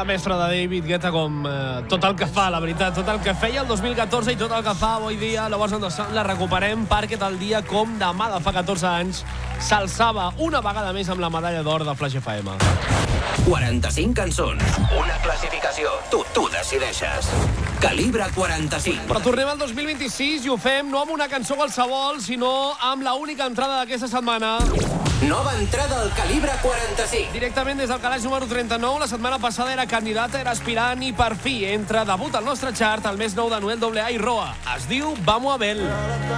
mestra de David Guetta com tot el que fa, la veritat, tot el que feia el 2014 i tot el que fa avui dia. La Wars on the Sun la recuperem perquè tal dia com demà de fa 14 anys s'alçava una vegada més amb la medalla d'or de Flash FM. 45 cançons, una classificació. Tu decideixes. Calibre 45. Però tornem al 2026 i ho fem no amb una cançó qualsevol, sinó amb la única entrada d'aquesta setmana. Nova entrada al Calibre 45. Directament des del calaix número 39, la setmana passada era candidata, era aspirant i per fi entra debut al nostre chart el més nou de Noel AA i Roa. Es diu Vamos a Ver.